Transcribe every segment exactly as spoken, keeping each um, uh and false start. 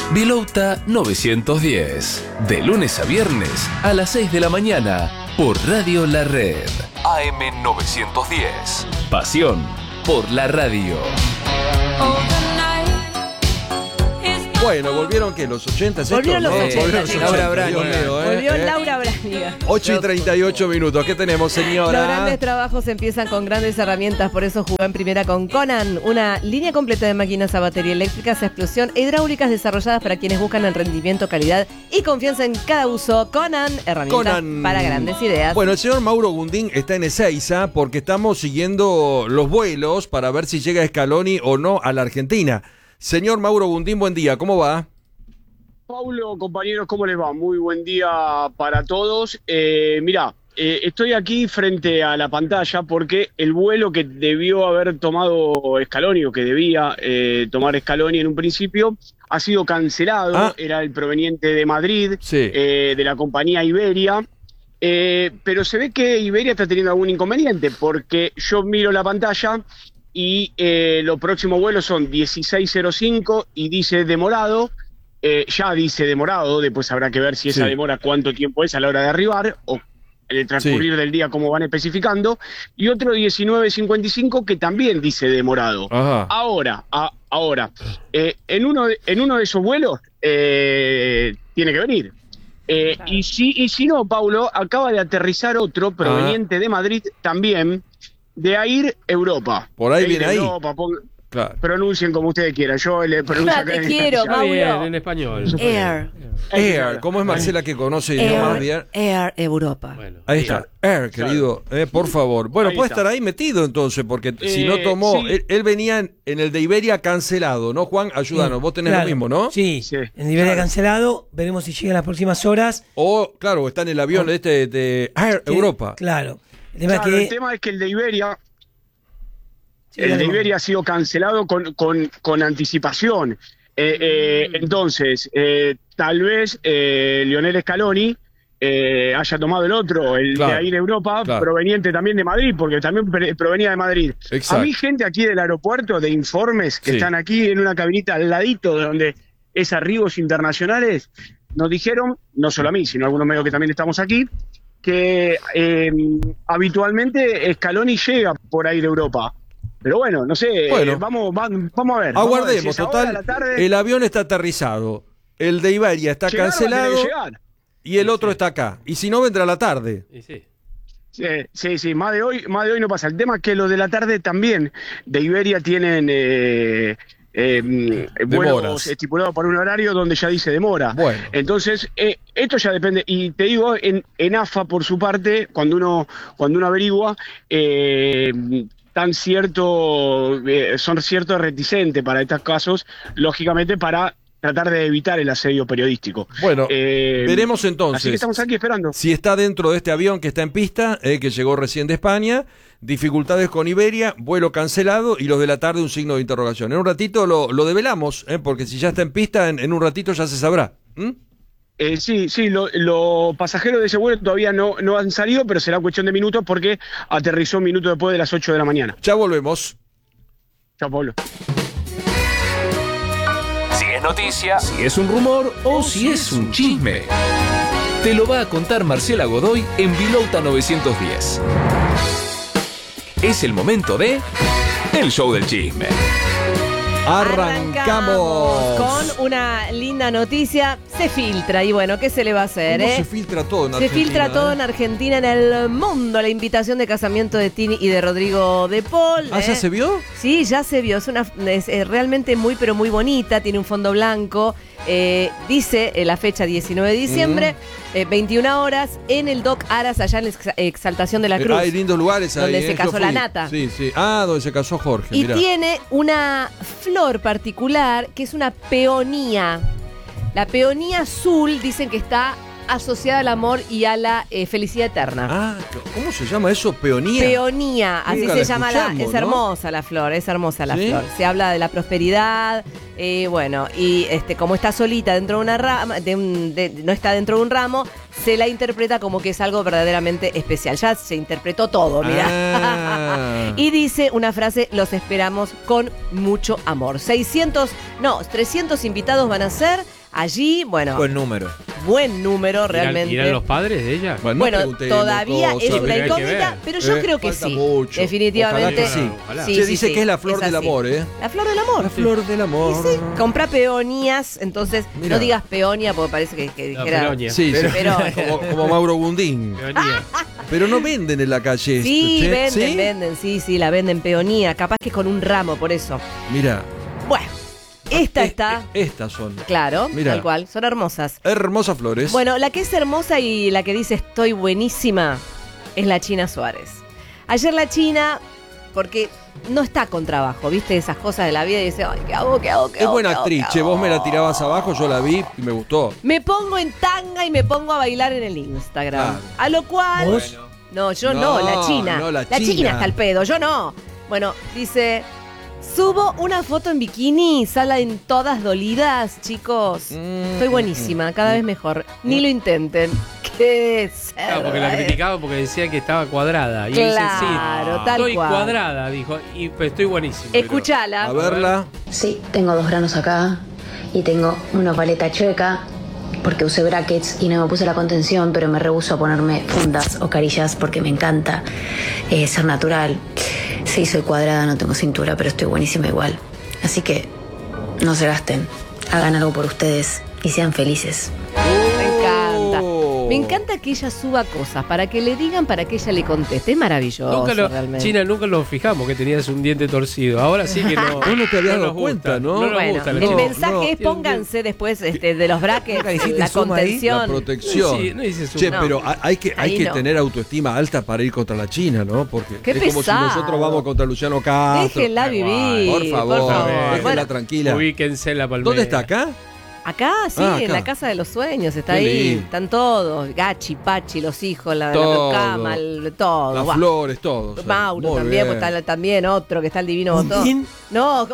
Vilouta novecientos diez. De lunes a viernes a las seis de la mañana por Radio La Red. A M novecientos diez. Pasión por la radio. Bueno, volvieron que los ochenta. Volvieron los ochenta. Laura Brania. Volvió eh. Laura Brania. ocho y treinta y ocho minutos. ¿Qué tenemos, señora? Los grandes trabajos empiezan con grandes herramientas, por eso jugó en primera con Conan, una línea completa de máquinas a batería eléctrica, explosión e hidráulicas desarrolladas para quienes buscan el rendimiento, calidad y confianza en cada uso. Conan, herramientas Conan. Para grandes ideas. Bueno, el señor Mauro Gundín está en Ezeiza porque estamos siguiendo los vuelos para ver si llega Scaloni o no a la Argentina. Señor Mauro Gundín, buen día, ¿cómo va? Paulo, compañeros, ¿cómo les va? Muy buen día para todos. Eh, mirá, eh, estoy aquí frente a la pantalla porque el vuelo que debió haber tomado Scaloni, o que debía eh, tomar Scaloni en un principio, ha sido cancelado. Ah. Era el proveniente de Madrid, sí. eh, de la compañía Iberia. Eh, pero se ve que Iberia está teniendo algún inconveniente porque yo miro la pantalla y eh, los próximos vuelos son dieciséis cero cinco y dice demorado, eh, ya dice demorado, después habrá que ver si esa sí. demora cuánto tiempo es a la hora de arribar o en el transcurrir sí. del día como van especificando, y otro diecinueve cincuenta y cinco que también dice demorado. Ajá. Ahora, a, ahora, eh, en, uno de, en uno de esos vuelos eh, tiene que venir. Eh, claro. y, si, y si no, Paulo, acaba de aterrizar otro proveniente Ajá. de Madrid también, de Air Europa. Por ahí viene ahí. Europa, pon... claro. Pronuncien como ustedes quieran. Yo le pronuncio acá te en quiero, español. Bien, en español. Air. Air. ¿Cómo es Marcela que conoce Air, más bien? Air Europa. Bueno, ahí está. Air, querido. Eh, por favor. Bueno, ahí puede está. estar ahí metido entonces, porque eh, si no tomó... Sí. Él, él venía en, en el de Iberia cancelado, ¿no, Juan? Ayúdanos. Sí, Vos tenés claro. lo mismo, ¿no? Sí. sí. En Iberia claro. cancelado. Veremos si llega en las próximas horas. O, claro, está en el avión o, este de Air que, Europa. Claro. El tema, claro, que... el tema es que el de Iberia... El de Iberia ha sido cancelado con, con, con anticipación. Eh, eh, entonces, eh, tal vez eh, Lionel Scaloni eh, haya tomado el otro, el claro, de Air Europa, claro. proveniente también de Madrid, porque también provenía de Madrid. Exacto. A mí, gente aquí del aeropuerto, de informes, que sí. están aquí en una cabinita al ladito de donde es Arribos Internacionales, nos dijeron, no solo a mí, sino a algunos medios que también estamos aquí, que eh, habitualmente Scaloni llega por Air Europa. Pero bueno, no sé, bueno, eh, vamos, vamos, vamos a ver. Aguardemos, si total, tarde, el avión está aterrizado, el de Iberia está cancelado y el otro está acá. Y si no, vendrá a la tarde. Sí, sí. Sí, sí, sí, más de hoy, más de hoy no pasa. El tema es que los de la tarde también de Iberia tienen eh, eh, vuelos estipulados para un horario donde ya dice demora. Bueno. Entonces, eh, esto ya depende. Y te digo, en, en A F A, por su parte, cuando uno, cuando uno averigua, eh, tan cierto, eh, son ciertos reticentes para estos casos, lógicamente para tratar de evitar el asedio periodístico. Bueno, eh, veremos entonces. Así que estamos aquí esperando. Si está dentro de este avión que está en pista, eh, que llegó recién de España, dificultades con Iberia, vuelo cancelado y los de la tarde un signo de interrogación. En un ratito lo, lo develamos, eh, porque si ya está en pista, en, en un ratito ya se sabrá. ¿Mm? Eh, sí, sí, los lo pasajeros de ese vuelo todavía no, no han salido, pero será cuestión de minutos porque aterrizó un minuto después de las ocho de la mañana. Ya volvemos. Chao, Pablo. Si es noticia, si es un rumor o si es un chisme, te lo va a contar Marcela Godoy en Vilouta novecientos diez. Es el momento de El Show del Chisme. Arrancamos con una linda noticia. Se filtra y bueno, ¿qué se le va a hacer? ¿Cómo eh? se filtra todo en se Argentina? Se filtra eh? todo en Argentina, en el mundo. La invitación de casamiento de Tini y de Rodrigo de Paul. ¿Ah, eh? ya se vio? Sí, ya se vio. Es, una, es, es realmente muy, pero muy bonita. Tiene un fondo blanco. Eh, dice eh, la fecha diecinueve de diciembre, mm. eh, veintiuna horas, en el Doc Aras, allá en la ex Exaltación de la Cruz. Eh, hay lindos lugares ahí. Donde eh, se casó la nata. Sí, sí. Ah, donde se casó Jorge. Y mirá. tiene una flor particular que es una peonía. La peonía azul dicen que está asociada al amor y a la eh, felicidad eterna. Ah, ¿cómo se llama eso? Peonía. Peonía, así Nunca se la llama la. escuchamos, Es ¿no? hermosa la flor, es hermosa la ¿Sí? flor. Se habla de la prosperidad, eh, bueno, y este, como está solita dentro de una rama, de un, de- no está dentro de un ramo, se la interpreta como que es algo verdaderamente especial. Ya se interpretó todo, mira. Ah. Y dice una frase: los esperamos con mucho amor. seiscientos, no, trescientos invitados van a ser allí, bueno, Buen número. buen número ¿Irán, realmente. irán los padres de ella? Bueno, no Bueno, preguntemos todavía cosas, es pero una hay que incógnita, ver. pero yo Eh, creo que falta sí. mucho. Definitivamente. Ojalá que sí. Ojalá. Sí, Se sí, dice sí, que es la flor del así. amor, ¿eh? La flor del amor. La flor del amor. Y sí, compra peonías, entonces Mira. no digas peonia porque parece que, que La dijera. peronia. Sí, sí. Pero- como, como Mauro Gundín. Peonía. Pero no venden en la calle esto, Sí, che. venden, ¿Sí? venden, sí, sí, la venden peonía, capaz que con un ramo, por eso. Mira. Bueno, esta eh, está, eh, Estas son claro, Mira. tal cual, son hermosas. hermosas flores. Bueno, la que es hermosa y la que dice estoy buenísima es la China Suárez. Ayer la China, porque no está con trabajo, ¿viste? Esas cosas de la vida y dice, ay, ¿qué hago, qué hago, qué es hago? buena qué hago, actriz, qué che. hago?". Vos me la tirabas abajo, yo la vi y me gustó. Me pongo en tanga y me pongo a bailar en el Instagram. Claro. A lo cual... ¿Vos? No, yo no, No, la China. no, la China. China. está al pedo, yo no. Bueno, dice... Subo una foto en bikini, salen todas dolidas, chicos. Mm, Estoy buenísima, cada vez mejor. Ni lo intenten. Qué cerda, Claro, porque la eh. criticaban porque decía que estaba cuadrada. Y Claro, dice, sí, tal estoy cual. cuadrada, dijo, y pues estoy buenísimo. pero- Escuchala. A verla. Sí, tengo dos granos acá y tengo una paleta chueca porque usé brackets y no me puse la contención, pero me rehúso a ponerme fundas o carillas porque me encanta eh, ser natural. Sí, soy cuadrada, no tengo cintura, pero estoy buenísima igual. Así que no se gasten, hagan algo por ustedes y sean felices. Me encanta. Oh. Me encanta que ella suba cosas para que le digan, para que ella le conteste. Es maravilloso, Nunca lo, realmente. China, nunca nos fijamos que tenías un diente torcido. Ahora sí que no. Vos no te habías dado nos cuenta, gusta, ¿no? No nos Bueno, gusta. el no. mensaje no. es pónganse después este, de los brackets, Nunca hiciste la zoom ahí. contención. La protección. Sí, no dice su- Che, No. pero hay- hay que, hay Ahí que no. tener autoestima alta para ir contra la China, ¿no? Porque Qué es como si pesado. nosotros vamos contra Luciano Castro. Déjenla vivir. Por favor, por favor. déjenla Bueno, tranquila. Ubíquense en la palmera. ¿Dónde está acá? acá, sí, Ah, en acá. la casa de los sueños, está Qué ahí. lindo. Están todos. Gachi, Pachi, los hijos, la, Todo. la cama, el- todo. Las Buah. flores, todos. Mauro Muy también, bien. pues está también otro que está el divino botón. ¿Gundín? No,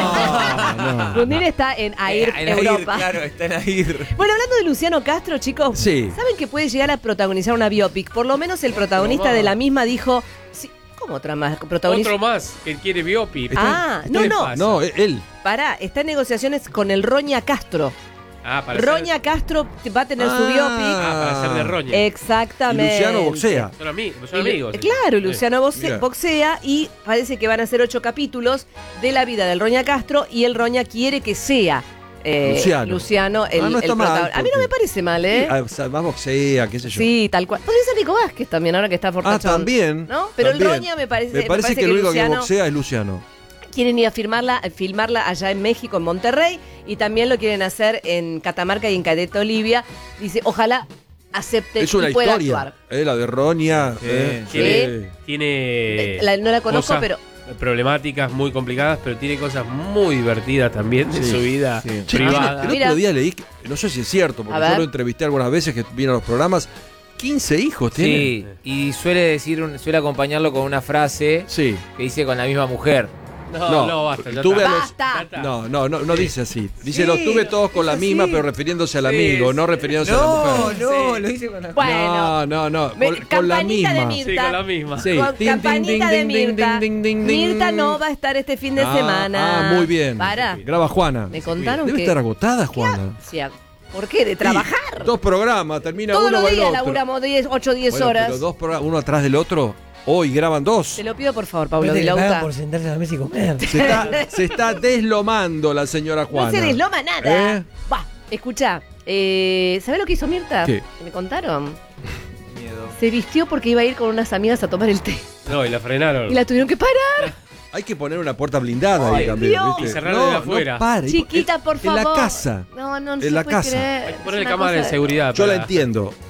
no. Gundín está en AIR, Eh, en Air, Europa. claro, está en Air. Bueno, hablando de Luciano Castro, chicos, Sí. ¿saben que puede llegar a protagonizar una biopic? Por lo menos el protagonista más. de la misma dijo, sí, ¿cómo otra más? Protagonista. Otro más que quiere biopic. Ah, ¿Qué no, le no. pasa? No, él. Pará, está en negociaciones con el Roña Castro. Ah, para Roña ser, Castro va a tener su Ah. biopic. ah, para ser de Roña. Exactamente. Y Luciano boxea. Son, ami- son Y Lu- amigos. Claro, Sí. Luciano boxe- Mira. boxea y parece que van a ser ocho capítulos de la vida del Roña Castro y el Roña quiere que sea eh, Luciano. Luciano el, Ah, no el está mal, protagonista. A mí no me porque- parece mal, ¿eh? Ah, o sea, más boxea, qué sé yo. Sí, tal cual. Podría ser Nico Vázquez también, ahora que está Ah, fortachón. también. ¿No? Pero también. el Roña me parece, Me parece, que, el único Luciano que boxea es Luciano. quieren ir a firmarla, a filmarla allá en México, en Monterrey, y también lo quieren hacer en Catamarca y en Cadete Olivia. Dice, ojalá acepte Es una y pueda historia. actuar. Eh, la de Roña. Sí. eh, Tiene, sí. tiene Eh, la- no la conozco, cosas pero problemáticas muy complicadas, pero tiene cosas muy divertidas también de Sí, su vida sí. Che, privada. el Mira. otro día leí, que- no sé si es cierto, A porque ver. yo lo entrevisté algunas veces que vino a los programas. quince hijos tiene. Sí, y suele decir, un- suele acompañarlo con una frase Sí. que dice con la misma mujer. No, No, no, basta. Ya tuve está. a los- ¡basta! Ya está. No, no, no, no dice así. Dice, Sí, los tuve todos con es la así. misma, pero refiriéndose al Sí, amigo, sí. no refiriéndose a la mujer. no, Sí. lo dice con la Bueno. No, no, no. Me- Con, con la campanita de misma. Mirta. Sí, con la misma. Sí. Con Tin, campanita tin, de tin, tin, Mirta. tin, tin, tin. Mirta no va a estar este fin de Ah, semana. Ah, muy bien. Para. Graba Juana. Me contaron Debe que... estar agotada, Juana. Sí, ¿por qué? ¿De trabajar? Y dos programas, termina Todos uno, los va el días otro. laburamos diez, ocho, diez Bueno, horas. pero dos programas, uno atrás del otro, hoy graban dos. Te lo pido por favor, Pablo Aparte le pagan Dilauta. por sentarse a la mesa y comer. Se está, se está deslomando la señora Juana. No se desloma nada. ¿Eh? Va, escucha, eh, ¿sabés lo que hizo Mirta? ¿Qué? Me contaron. miedo. Se vistió porque iba a ir con unas amigas a tomar el té. No, y la frenaron. Y la tuvieron que parar. Hay que poner una puerta blindada Ay, ahí también, Dios. ¿viste? Y cerrarla de afuera. No, pare. Chiquita, por En favor. la casa. No, no, no En se la puede casa. creer. Hay que Es ponerle una cámara de cosa seguridad. Yo la para- entiendo.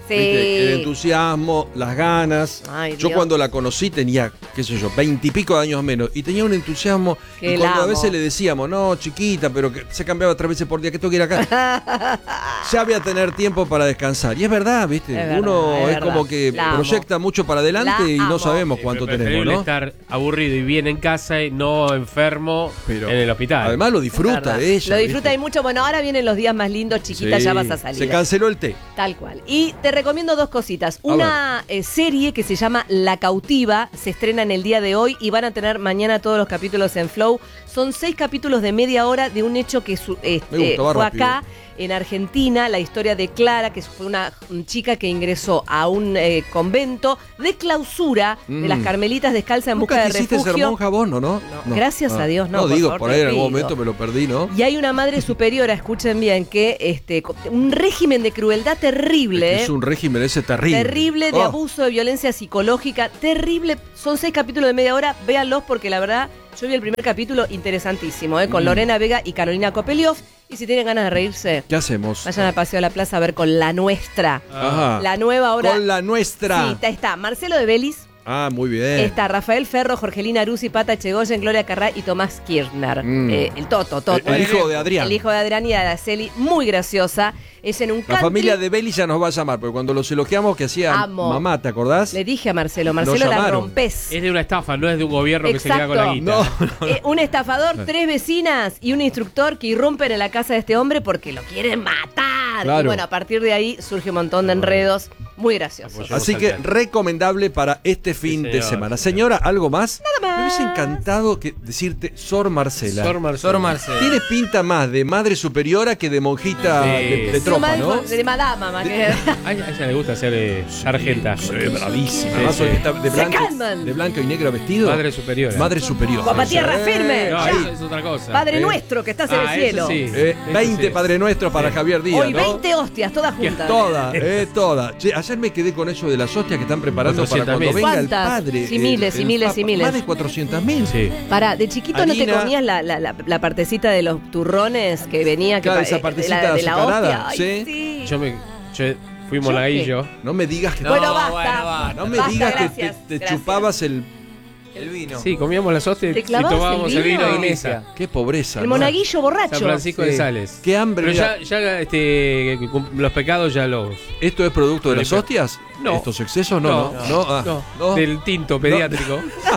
Sí. ¿Viste? El entusiasmo, las ganas. Ay, yo Dios. cuando la conocí tenía, qué sé yo, veintipico de años menos. Y tenía un entusiasmo. Que y la cuando a amo. veces le decíamos, no, chiquita, pero que se cambiaba tres veces por día, que tengo que ir acá. Ya voy a tener tiempo para descansar. Y es verdad, ¿viste? Es verdad, Uno es es, verdad. como que La amo. proyecta mucho para adelante La y no amo. sabemos Sí, cuánto pero tenemos, preferible ¿no? estar aburrido y bien en casa y no enfermo Pero en el hospital. Además lo Es disfruta verdad. ella. Lo disfruta ¿viste? y mucho. Bueno, ahora vienen los días más lindos, chiquita, Sí. ya vas a salir. Se canceló el té. Tal cual. Y te recomiendo dos cositas. Una eh, serie que se llama La Cautiva, se estrena en el día de hoy y van a tener mañana todos los capítulos en Flow. Son seis capítulos de media hora de un hecho que su- este, Me gusta, va fue rápido. acá en Argentina, la historia de Clara, que fue una, una chica que ingresó a un eh, convento de clausura de Mm. las Carmelitas descalzas en busca ¿Nunca de quisiste ser refugio. monja vos, no? No, No, gracias a Dios, no, No, por digo, favor, por te ahí en algún pido. momento me lo perdí, ¿no? Y hay una madre superiora, escuchen bien, que este co- un régimen de crueldad terrible. Es, que es un régimen ese terrible. Terrible, de Oh. abuso, de violencia psicológica, terrible. Son seis capítulos de media hora, véanlos porque la verdad, yo vi el primer capítulo interesantísimo, ¿eh? con Mm. Lorena Vega y Carolina Kopeliov. Y si tienen ganas de reírse, ¿Qué hacemos? vayan al Paseo de la Plaza a ver con La Nuestra. Ajá. La nueva ahora. Con la nuestra. Sí, está, está Marcelo de Belis, Ah, muy bien. está Rafael Ferro, Jorgelina Aruzzi, Pata Chegoyen, Gloria Carrá y Tomás Kirchner. Mm. Eh, el Toto, Toto. El- el hijo de Adrián. El hijo de Adrián y de Araceli, muy graciosa. Es en un La country. familia de Belli ya nos va a llamar, porque cuando los elogiamos que hacía Amo. mamá, ¿te acordás? Le dije a Marcelo, Marcelo la llamaron. rompés. Es de una estafa, no es de un gobierno que se queda con la Exacto. guita. No, Eh, un estafador, tres vecinas y un instructor que irrumpen en la casa de este hombre porque lo quieren matar. Claro. Y bueno, a partir de ahí surge un montón de enredos muy graciosos. Apoyamos Así al que teatro. recomendable para este fin Sí, de señor. semana. Señora, ¿algo más? Nada Me hubiese más. encantado que decirte Sor Marcela. Sor Marcela. Sor Marcela. Tienes pinta más de madre superiora que de monjita Sí. de, de Sí, tropa, Mal- ¿no? De madama, más que- A ella, a ella le gusta ser eh, sargenta. Sí, bravísima. Sí, Además, sí. hoy está de Se blanco, calman. de blanco y negro vestido. Madre superiora. Madre superior. Papá tierra firme. No, Ya. eso es otra cosa. Padre Eh. nuestro que estás en Ah, el eso cielo. sí. Eh, Eso veinte sí. Padre Nuestros para Javier Díaz, Hoy ¿no? veinte hostias, todas juntas. Toda, eh, toda. Che, ayer me quedé con eso de las hostias que están preparando para cuando cuatrocientas mil. venga el ¿Cuántas? padre. Sí, miles, el- y el miles, y papa. miles. Más de cuatrocientas mil. Sí. Pará, de chiquito no te Harina. comías la, la, la, la partecita de los turrones que venía. Claro, que, esa pa- eh, partecita de la, de la azucarada, hostia. Ay, sí. sí. Yo me. Yo fui ¿Yo monaguillo. No me digas que No, Bueno, basta. bueno, basta. no me Basta, digas que gracias, te, te gracias. chupabas el. El vino. Sí, comíamos las hostias ¿Te y clavabas tomábamos el el vino vino? de iglesia. Qué pobreza. El ¿no? monaguillo borracho. San Francisco Sí. de Sales. Qué hambre. Pero mira. ya, ya este, cum- los pecados ya los. ¿Esto es producto de las Felipe. hostias? No. ¿Estos excesos? No, no. No, ah, no, no. del tinto pediátrico. Sí.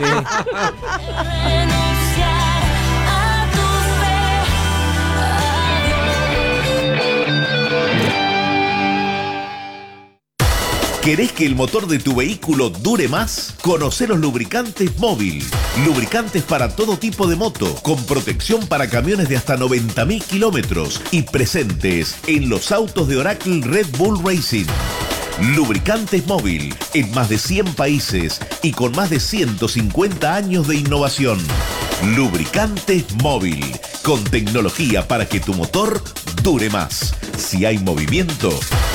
¿Querés que el motor de tu vehículo dure más? Conoce los lubricantes Móvil. Lubricantes para todo tipo de moto, con protección para camiones de hasta noventa mil kilómetros y presentes en los autos de Oracle Red Bull Racing. Lubricantes Móvil, en más de cien países y con más de ciento cincuenta años de innovación. Lubricantes Móvil, con tecnología para que tu motor dure más. Si hay movimiento,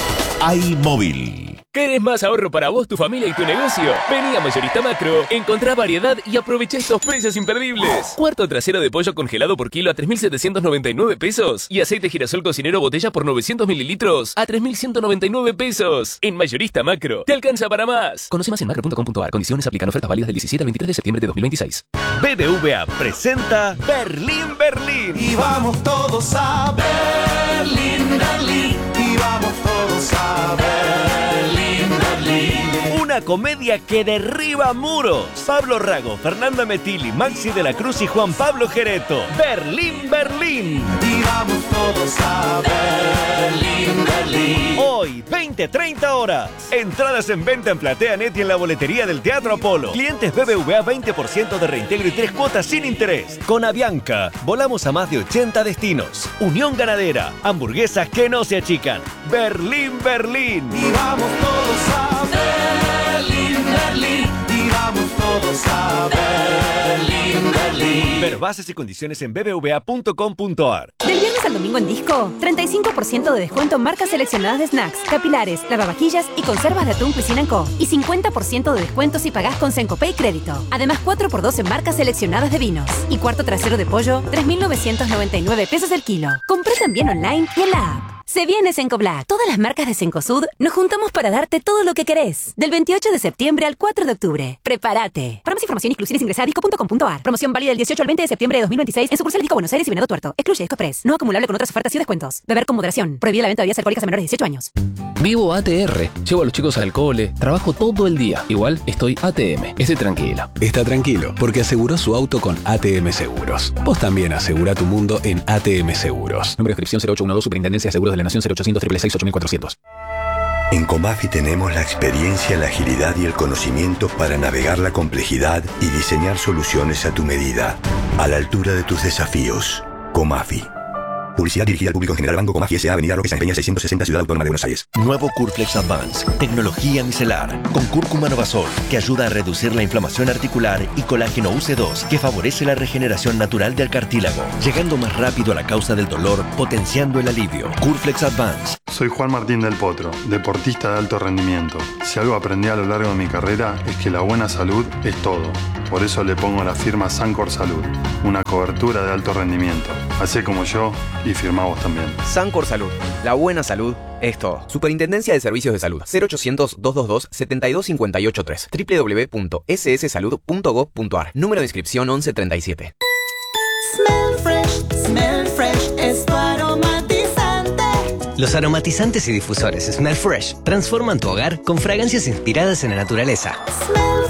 hay móvil. ¿Querés más ahorro para vos, tu familia y tu negocio? Vení a Mayorista Macro, encontrá variedad y aprovecha estos precios imperdibles. Cuarto trasero de pollo congelado por kilo a tres mil setecientos noventa y nueve pesos. Y aceite girasol cocinero botella por novecientos mililitros a tres mil ciento noventa y nueve pesos. En Mayorista Macro, te alcanza para más. Conoce más en macro punto com punto a r. Condiciones aplican. Ofertas válidas del diecisiete al veintitrés de septiembre de dos mil veintiséis. B B V A presenta Berlín, Berlín. Y vamos todos a Berlín, Berlín. Y vamos todos a Berlín, Berlín. Una comedia que derriba muros. Pablo Rago, Fernanda Metilli, Maxi de la Cruz y Juan Pablo Gereto. Berlín, Berlín. Y vamos todos a Berlín, Berlín. Hoy, veinte treinta horas. Entradas en venta en PlateaNet y en la boletería del Teatro Apolo. Clientes B B V A veinte por ciento de reintegro y tres cuotas sin interés. Con Avianca, volamos a más de ochenta destinos. Unión Ganadera, hamburguesas que no se achican. Berlín, Berlín. Y vamos todos a Berlín, Berlín. Y vamos todos a Berlín, Berlín. Ver bases y condiciones en b b v a punto com punto a r. Del viernes al domingo en Disco, treinta y cinco por ciento de descuento en marcas seleccionadas de snacks, capilares, lavavajillas y conservas de atún Cuisine Co. Y cincuenta por ciento de descuento si pagás con Sencopay Crédito. Además, cuatro por dos en marcas seleccionadas de vinos. Y cuarto trasero de pollo, tres mil novecientos noventa y nueve pesos el kilo. Compré también online y en la app. Se viene Cencoblack. Todas las marcas de Cencosud nos juntamos para darte todo lo que querés. Del veintiocho de septiembre al cuatro de octubre. Prepárate. Para más información y exclusiones ingresa a disco punto com punto a r. Promoción válida del dieciocho al veinte de septiembre de dos mil veintiséis en sucursal Disco Buenos Aires y Venado Tuerto. Excluye Disco Express. No acumulable con otras ofertas y descuentos. Beber con moderación. Prohibida la venta de bebidas alcohólicas a menores de dieciocho años. Vivo A T R. Llevo a los chicos al cole. Trabajo todo el día. Igual estoy A T M. Estoy tranquilo. Está tranquilo porque aseguró su auto con A T M Seguros. Vos también asegura tu mundo en A T M Seguros. Número de inscripción cero ocho uno dos, Superintendencia de Seguros de la Nación, cero ochocientos, seis seis seis, ocho mil cuatrocientos. En Comafi tenemos la experiencia, la agilidad y el conocimiento para navegar la complejidad y diseñar soluciones a tu medida, a la altura de tus desafíos. Comafi. Publicidad dirigida al público en general. Banco Comafi S A. Avenida Roque Sáenz Peña seiscientos sesenta, Ciudad Autónoma de Buenos Aires. Nuevo Curflex Advance. Tecnología micelar. Con cúrcuma novasol, que ayuda a reducir la inflamación articular, y colágeno U C dos, que favorece la regeneración natural del cartílago, llegando más rápido a la causa del dolor, potenciando el alivio. Curflex Advance. Soy Juan Martín del Potro, deportista de alto rendimiento. Si algo aprendí a lo largo de mi carrera es que la buena salud es todo. Por eso le pongo la firma Sancor Salud, una cobertura de alto rendimiento. Hacé como yo y firmá vos también. Sancor Salud, la buena salud es todo. Superintendencia de Servicios de Salud. cero ochocientos, doscientos veintidós, setenta y dos cincuenta y ocho tres. doble u doble u doble u punto s s salud punto gov punto a r. Número de inscripción once treinta y siete. Smell Fresh, Smell Fresh es tu aromatizante. Los aromatizantes y difusores Smell Fresh transforman tu hogar con fragancias inspiradas en la naturaleza. Smell